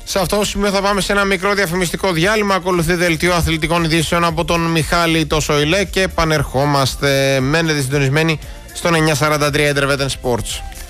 Σε αυτό το σημείο θα πάμε σε ένα μικρό διαφημιστικό διάλειμμα. Ακολουθεί δελτίο αθλητικών ειδήσεων από τον Μιχάλη Τοσοηλέ και επανερχόμαστε. Μένετε συντονισμένοι στον 943 Intervetten Sports.